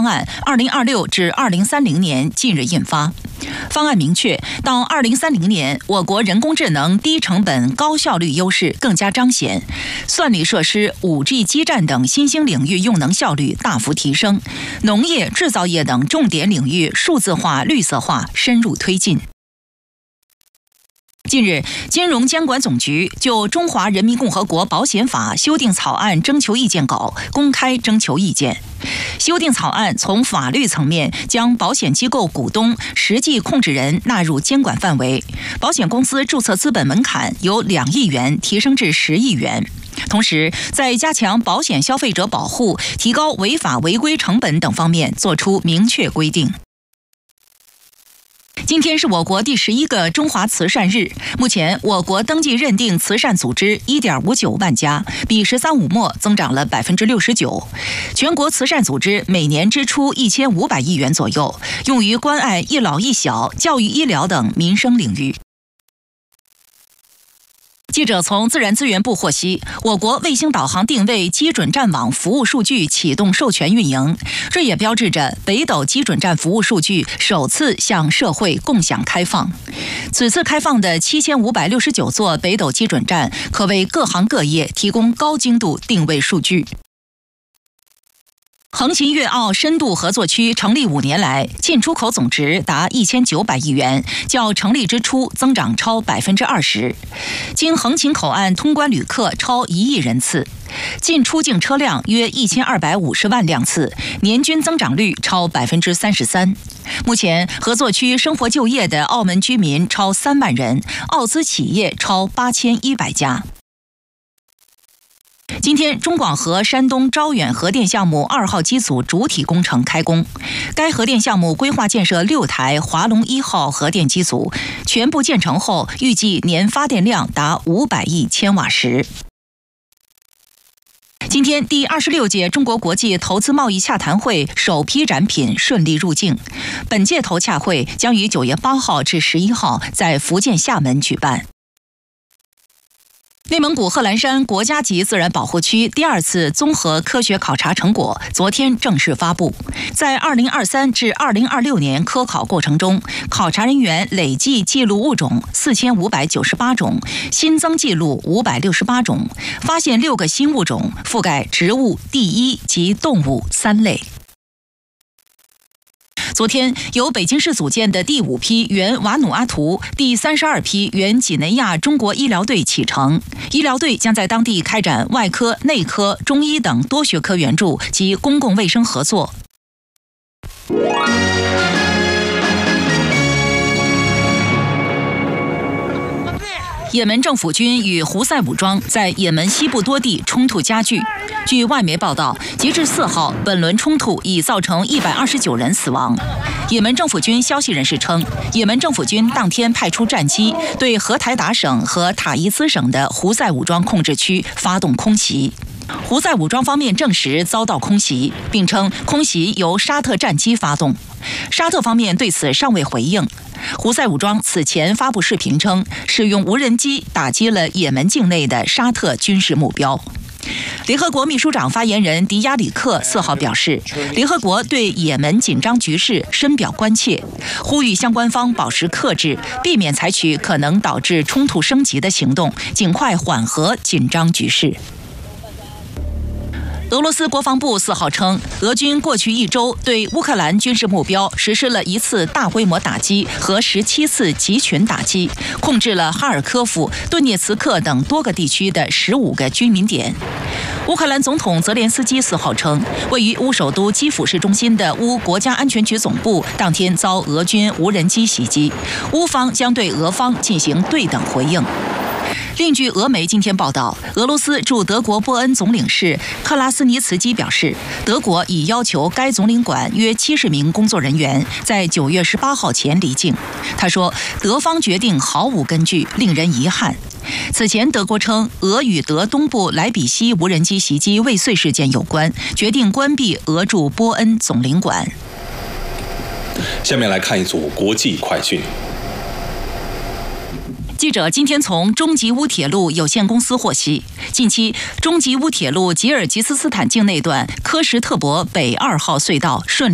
案2026至2030年近日印发。方案明确，到2030年，我国人工智能低成本高效率优势更加彰显，算力设施、5G 基站等新兴领域用能效率大幅提升，农业、制造业等重点领域数字化、绿色化深入推进。近日，金融监管总局就《中华人民共和国保险法》修订草案征求意见稿公开征求意见。修订草案从法律层面将保险机构股东、实际控制人纳入监管范围，保险公司注册资本门槛由2亿元提升至10亿元。同时，在加强保险消费者保护、提高违法违规成本等方面作出明确规定。今天是我国第11个中华慈善日。目前，我国登记认定慈善组织1.59万家，比“十三五”末增长了69%。全国慈善组织每年支出1500亿元左右，用于关爱一老一小、教育医疗等民生领域。记者从自然资源部获悉，我国卫星导航定位基准站网服务数据启动授权运营，这也标志着北斗基准站服务数据首次向社会共享开放。此次开放的7569座北斗基准站，可为各行各业提供高精度定位数据。横琴粤澳深度合作区成立5年来，进出口总值达1900亿元，较成立之初增长超20%。经横琴口岸通关旅客超1亿人次，进出境车辆约1250万辆次，年均增长率超33%。目前，合作区生活就业的澳门居民超3万人，澳资企业超8100家。今天，中广核山东招远核电项目2号机组主体工程开工。该核电项目规划建设6台华龙1号核电机组，全部建成后，预计年发电量达500亿千瓦时。今天，第26届中国国际投资贸易洽谈会首批展品顺利入境。本届投洽会将于9月8号至11号在福建厦门举办。内蒙古贺兰山国家级自然保护区第2次综合科学考察成果昨天正式发布。在2023至2026年科考过程中，考察人员累计记录物种4598种，新增记录568种，发现6个新物种，覆盖植物、地衣及动物3类。昨天，由北京市组建的第5批原瓦努阿图、第32批原几内亚中国医疗队启程。医疗队将在当地开展外科、内科、中医等多学科援助及公共卫生合作。也门政府军与胡塞武装在也门西部多地冲突加剧。据外媒报道，截至4号，本轮冲突已造成129人死亡。也门政府军消息人士称，也门政府军当天派出战机对荷台达省和塔伊兹省的胡塞武装控制区发动空袭。胡塞武装方面证实遭到空袭，并称空袭由沙特战机发动。沙特方面对此尚未回应。胡塞武装此前发布视频称，使用无人机打击了也门境内的沙特军事目标。联合国秘书长发言人迪亚里克4号表示，联合国对也门紧张局势深表关切，呼吁相关方保持克制，避免采取可能导致冲突升级的行动，尽快缓和紧张局势。俄罗斯国防部4号称，俄军过去1周对乌克兰军事目标实施了1次大规模打击和17次集群打击，控制了哈尔科夫、顿涅茨克等多个地区的15个居民点。乌克兰总统泽连斯基4号称，位于乌首都基辅市中心的乌国家安全局总部当天遭俄军无人机袭击，乌方将对俄方进行对等回应。另据俄媒今天报道，俄罗斯驻德国波恩总领事克拉斯尼茨基表示，德国已要求该总领馆约70名工作人员在9月18号前离境。他说，德方决定毫无根据，令人遗憾。此前，德国称俄与德东部莱比锡无人机袭击未遂事件有关，决定关闭俄驻波恩总领馆。 下面来看一组国际快讯。 记者今天从中吉乌铁路有限公司获悉，近期中吉乌铁路吉尔吉斯斯坦境内段科什特伯北2号隧道顺利